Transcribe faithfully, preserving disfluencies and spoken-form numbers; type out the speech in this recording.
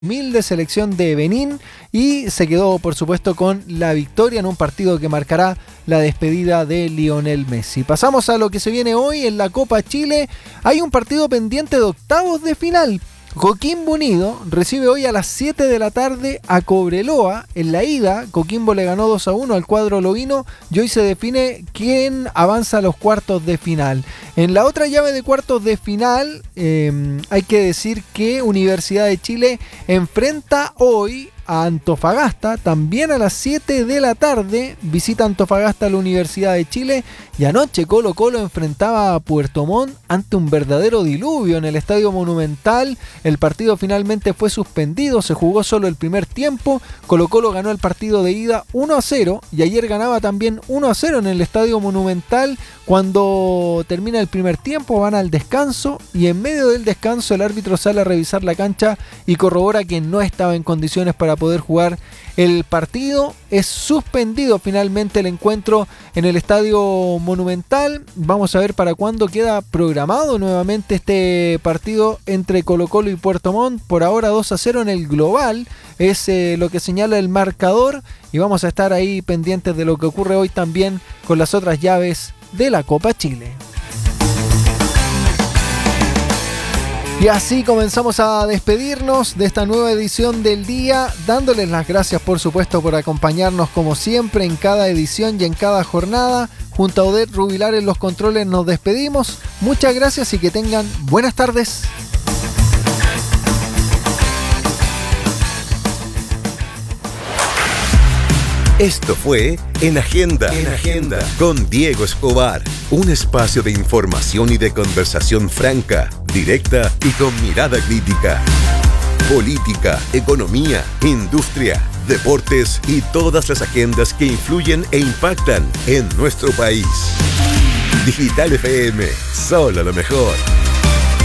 Humilde selección de Benín y se quedó por supuesto con la victoria en un partido que marcará la despedida de Lionel Messi. Pasamos a lo que se viene hoy en la Copa Chile. Hay un partido pendiente de octavos de final. Coquimbo Unido recibe hoy a las siete de la tarde a Cobreloa. En la ida, Coquimbo le ganó dos a uno al cuadro lovino y hoy se define quién avanza a los cuartos de final. En la otra llave de cuartos de final, eh, hay que decir que Universidad de Chile enfrenta hoy a Antofagasta, también a las siete de la tarde, visita Antofagasta a la Universidad de Chile, y anoche Colo Colo enfrentaba a Puerto Montt ante un verdadero diluvio en el Estadio Monumental. El partido finalmente fue suspendido, se jugó solo el primer tiempo. Colo Colo ganó el partido de ida uno a cero y ayer ganaba también uno a cero en el Estadio Monumental. Cuando termina el primer tiempo van al descanso y en medio del descanso el árbitro sale a revisar la cancha y corrobora que no estaba en condiciones para poder jugar el partido. Es suspendido finalmente el encuentro en el Estadio Monumental. Vamos a ver para cuándo queda programado nuevamente este partido entre Colo Colo y Puerto Montt. Por ahora dos a cero en el global es eh, lo que señala el marcador, y vamos a estar ahí pendientes de lo que ocurre hoy también con las otras llaves de la Copa Chile. Y así comenzamos a despedirnos de esta nueva edición del día, dándoles las gracias por supuesto por acompañarnos como siempre en cada edición y en cada jornada. Junto a Odette Rubilar en los controles nos despedimos. Muchas gracias y que tengan buenas tardes. Esto fue En Agenda, en Agenda con Diego Escobar, un espacio de información y de conversación franca, directa y con mirada crítica. Política, economía, industria, deportes y todas las agendas que influyen e impactan en nuestro país. Digital F M, solo lo mejor.